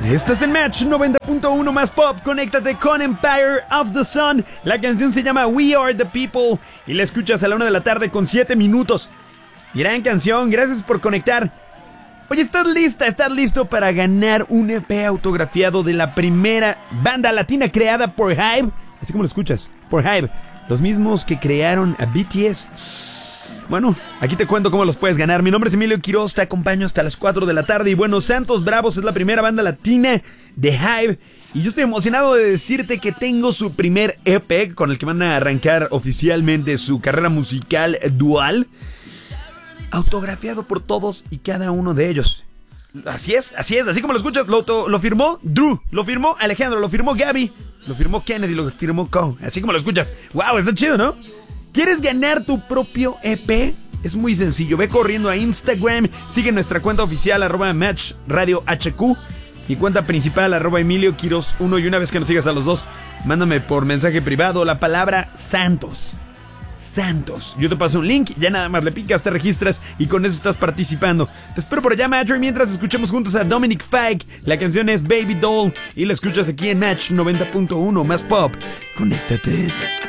Estás en Match 90.1 más pop. Conéctate con Empire of the Sun. La canción se llama We Are the People y la escuchas a la 1 de la tarde con 7 minutos. Gran canción, gracias por conectar. Oye, ¿estás lista? ¿Estás listo para ganar un EP autografiado de la primera banda latina creada por Hybe? Así como lo escuchas, por Hybe, los mismos que crearon a BTS. Bueno, aquí te cuento cómo los puedes ganar. Mi nombre es Emilio Quiroz, te acompaño hasta las 4 de la tarde. Y bueno, Santos Bravos es la primera banda latina de Hybe. Y yo estoy emocionado de decirte que tengo su primer EP con el que van a arrancar oficialmente su carrera musical dual, autografiado por todos y cada uno de ellos. Así es, así como lo escuchas. Lo firmó Drew, lo firmó Alejandro, lo firmó Gaby, lo firmó Kennedy, lo firmó Ko. Así como lo escuchas. Wow, está chido, ¿no? ¿Quieres ganar tu propio EP? Es muy sencillo, ve corriendo a Instagram, sigue nuestra cuenta oficial @MatchRadioHQ, mi cuenta principal Emilio Quiroz 1, y una vez que nos sigas a los dos, mándame por mensaje privado la palabra Santos. Yo te paso un link, ya nada más le picas, te registras y con eso estás participando. Te espero por allá, Match, mientras escuchemos juntos a Dominic Fike. La canción es Baby Doll y la escuchas aquí en Match 90.1 más pop. Conéctate.